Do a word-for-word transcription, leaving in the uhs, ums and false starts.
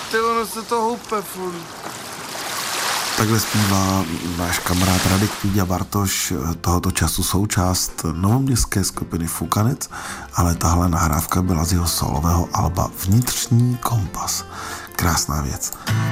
ty ono se to houpe furt. Takhle zpívá náš kamarád Radek Píďa Bartoš, tohoto času součást novoměstské skupiny Fukanec, ale tahle nahrávka byla z jeho solového alba Vnitřní kompas. Krásná věc.